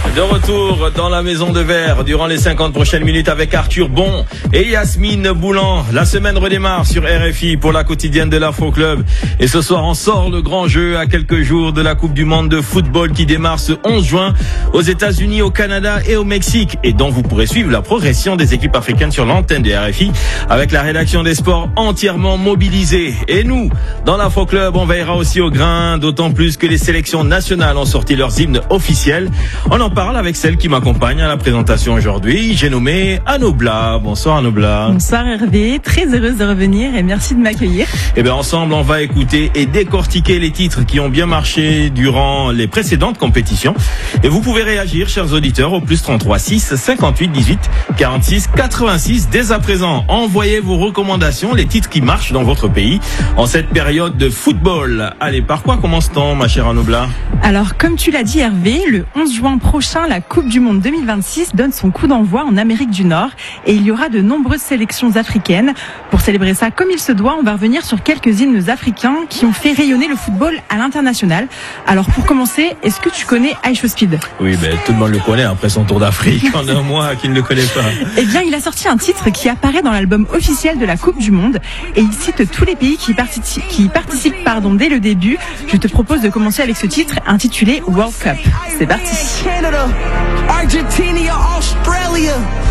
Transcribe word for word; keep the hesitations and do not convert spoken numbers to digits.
De retour dans la maison de verre durant les cinquante prochaines minutes avec Arthur Bon et Yasmine Boulan. La semaine redémarre sur R F I pour la quotidienne de l'Afro Club. Et ce soir, on sort le grand jeu à quelques jours de la Coupe du Monde de football qui démarre ce onze juin aux États-Unis, au Canada et au Mexique, et dont vous pourrez suivre la progression des équipes africaines sur l'antenne de R F I avec la rédaction des sports entièrement mobilisée. Et nous, dans l'Afro Club, on veillera aussi au grain, d'autant plus que les sélections nationales ont sorti leurs hymnes officiels. On en parle avec celle qui m'accompagne à la présentation aujourd'hui. J'ai nommé Anobla. Bonsoir Anobla. Bonsoir Hervé, très heureuse de revenir et merci de m'accueillir. Et bien ensemble, on va écouter et décortiquer les titres qui ont bien marché durant les précédentes compétitions. Et vous pouvez réagir, chers auditeurs, au plus trente-trois six cinquante-huit dix-huit quarante-six quatre-vingt-six. Dès à présent, envoyez vos recommandations, les titres qui marchent dans votre pays en cette période de football. Allez, par quoi commence-t-on, ma chère Anobla? Alors, comme tu l'as dit Hervé, le onze juin prochain, la Coupe du Monde deux mille vingt-six donne son coup d'envoi en Amérique du Nord et il y aura de nombreuses sélections africaines. Pour célébrer ça comme il se doit, on va revenir sur quelques hymnes africains qui ont fait rayonner le football à l'international. Alors pour commencer, est-ce que tu connais Aisho Speed? Oui, ben, tout le monde le connaît après son tour d'Afrique en un mois, qui ne le connaît pas. Eh bien, il a sorti un titre qui apparaît dans l'album officiel de la Coupe du Monde et il cite tous les pays qui participent, qui participent pardon, dès le début. Je te propose de commencer avec ce titre intitulé World Cup. C'est parti. Canada, Argentina, Australia.